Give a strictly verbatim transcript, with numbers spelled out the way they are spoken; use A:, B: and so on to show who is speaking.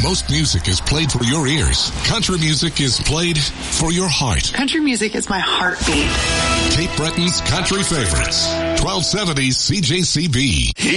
A: Most music is played for your ears. Country music is played for your heart.
B: Country music is my heartbeat.
A: Cape Breton's Country Favorites. twelve seventy C J C B.